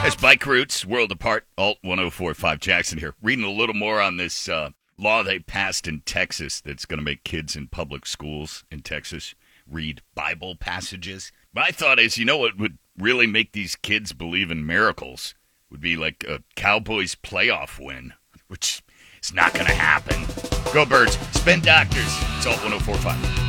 That's Bike Roots, World Apart, Alt 1045 Jackson here. Reading a little more on this law they passed in Texas that's going to make kids in public schools in Texas read Bible passages. My thought is, you know what would really make these kids believe in miracles? Would be like a Cowboys playoff win, which is not going to happen. Go Birds, Spin Doctors. It's Alt 1045.